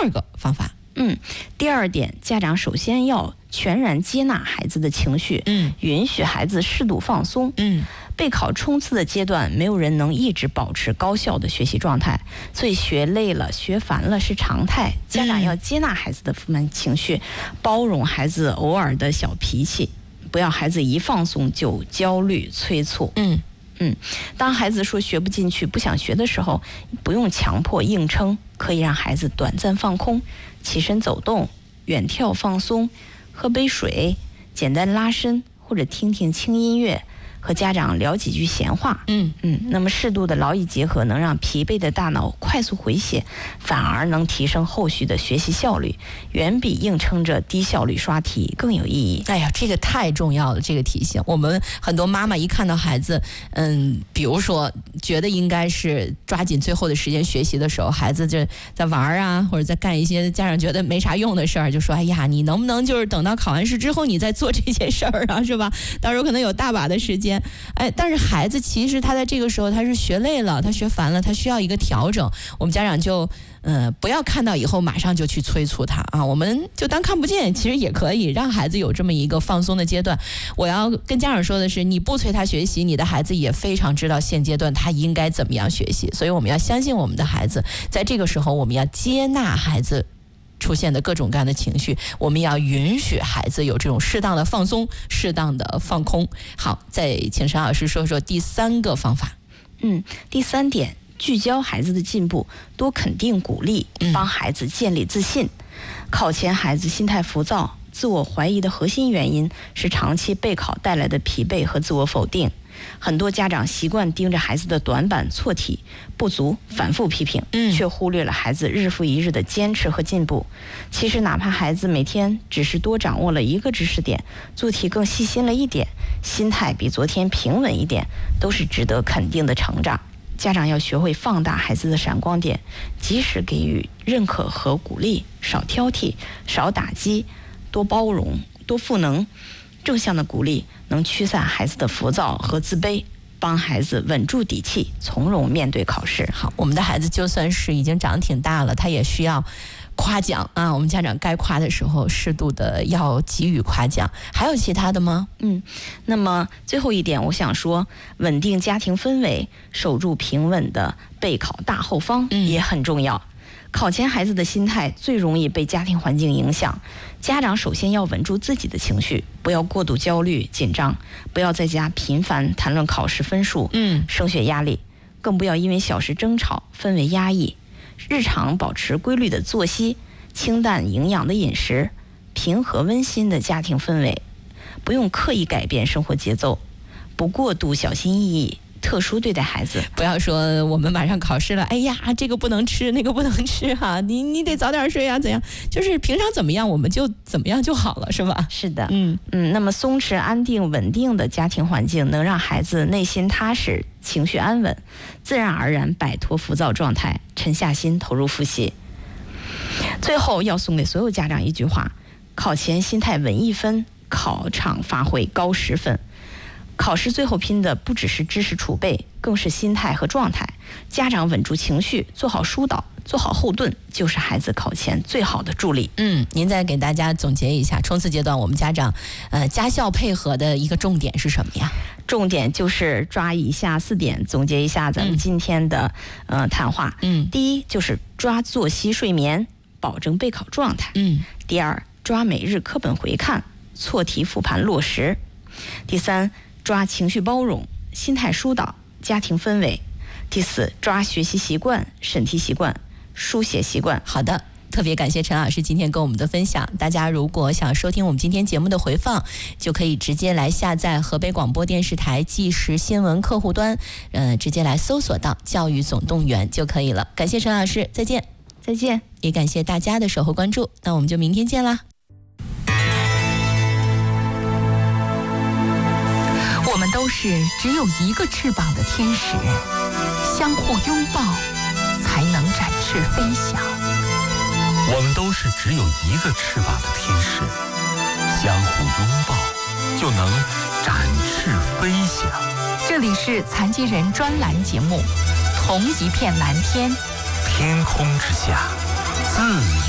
二个方法。 第二点，家长首先要全然接纳孩子的情绪，允许孩子适度放松。备考冲刺的阶段，没有人能一直保持高效的学习状态，所以学累了、学烦了是常态。家长要接纳孩子的负面情绪，包容孩子偶尔的小脾气，不要孩子一放松就焦虑催促。当孩子说学不进去、不想学的时候，不用强迫硬撑，可以让孩子短暂放空，起身走动、远眺放松，喝杯水，简单拉伸，或者听听轻音乐，和家长聊几句闲话。那么适度的劳逸结合能让疲惫的大脑快速回血，反而能提升后续的学习效率，远比硬撑着低效率刷题更有意义。 哎呀，这个太重要了，这个提醒。我们很多妈妈一看到孩子，比如说觉得应该是抓紧最后的时间学习的时候，孩子就在玩啊，或者在干一些家长觉得没啥用的事儿，就说哎呀，你能不能就是等到考完试之后你再做这些事儿啊，是吧？到时候可能有大把的时间。但是孩子其实他在这个时候他是学累了，他学烦了，他需要一个调整。我们家长就不要看到以后马上就去催促他啊，我们就当看不见，其实也可以让孩子有这么一个放松的阶段。我要跟家长说的是，你不催他学习，你的孩子也非常知道现阶段他应该怎么样学习，所以我们要相信我们的孩子，在这个时候我们要接纳孩子出现的各种各样的情绪，我们要允许孩子有这种适当的放松、适当的放空。好，再请陈老师说说第三个方法。 第三点，聚焦孩子的进步，多肯定鼓励，帮孩子建立自信。考前孩子心态浮躁、自我怀疑的核心原因是长期备考带来的疲惫和自我否定。很多家长习惯盯着孩子的短板、错题、不足，反复批评，却忽略了孩子日复一日的坚持和进步。其实哪怕孩子每天只是多掌握了一个知识点，做题更细心了一点，心态比昨天平稳一点，都是值得肯定的成长。家长要学会放大孩子的闪光点，及时给予认可和鼓励，少挑剔，少打击，多包容，多赋能。正向的鼓励能驱散孩子的浮躁和自卑，帮孩子稳住底气，从容面对考试。 好，我们的孩子就算是已经长挺大了，他也需要夸奖啊。我们家长该夸的时候，适度的要给予夸奖。还有其他的吗？ 那么最后一点，我想说，稳定家庭氛围，守住平稳的备考大后方也很重要。考前孩子的心态最容易被家庭环境影响，家长首先要稳住自己的情绪，不要过度焦虑紧张，不要在家频繁谈论考试分数、升学压力，更不要因为小事争吵，氛围压抑。日常保持规律的作息，清淡营养的饮食，平和温馨的家庭氛围，不用刻意改变生活节奏，不过度小心翼翼特殊对待孩子。 不要说我们马上考试了，哎呀，这个不能吃，那个不能吃哈，你得早点睡啊，怎样？就是平常怎么样，我们就怎么样就好了，是吧？ 是的，那么松弛、安定、稳定的家庭环境，能让孩子内心踏实，情绪安稳，自然而然摆脱浮躁状态，沉下心投入复习。最后要送给所有家长一句话：考前心态稳1分，考场发挥高10分。考试最后拼的不只是知识储备，更是心态和状态。家长稳住情绪，做好疏导，做好后盾，就是孩子考前最好的助力。 您再给大家总结一下，冲刺阶段我们家长家校配合的一个重点是什么呀？ 重点就是抓以下4点，总结一下咱们今天的谈话。第一就是抓作息睡眠，保证备考状态。第二，抓每日课本回看，错题复盘落实。第三，抓情绪包容，心态疏导，家庭氛围。第四，抓学习习惯，审题习惯，书写习惯。 好的，特别感谢陈老师今天跟我们的分享。大家如果想收听我们今天节目的回放，就可以直接来下载河北广播电视台即时新闻客户端，直接来搜索到教育总动员就可以了。感谢陈老师，再见。 再见。 也感谢大家的守候关注，那我们就明天见啦。 我们都是只有一个翅膀的天使，相互拥抱才能展翅飞翔。 我们都是只有一个翅膀的天使，相互拥抱就能展翅飞翔。 这里是残疾人专栏节目《同一片蓝天》， 天空之下自由。